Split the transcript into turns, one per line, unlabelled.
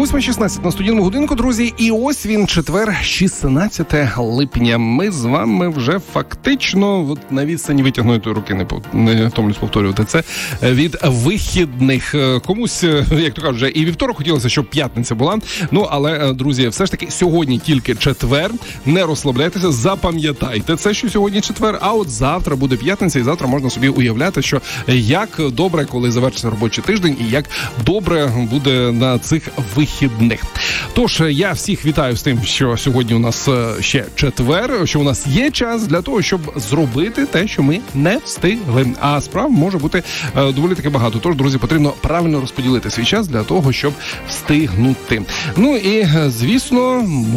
8:16 на студійному годинку, друзі. І ось він, четвер, 16 липня. Ми з вами вже фактично на відстані витягнутої руки, не втомлюсь повторювати це, від вихідних. Комусь, як то кажуть, вже і вівторок хотілося, щоб п'ятниця була. Ну, але, друзі, все ж таки сьогодні тільки четвер. Не розслабляйтеся, запам'ятайте це, що сьогодні четвер, а от завтра буде п'ятниця, і завтра можна собі уявляти, що як добре, коли завершиться робочий тиждень, і як добре буде на цих вихідних. Тож, я всіх вітаю з тим, що сьогодні у нас ще четвер, що у нас є час для того, щоб зробити те, що ми не встигли. А справ може бути доволі таки багато. Тож, друзі, потрібно правильно розподілити свій час для того, щоб встигнути. Ну і, звісно,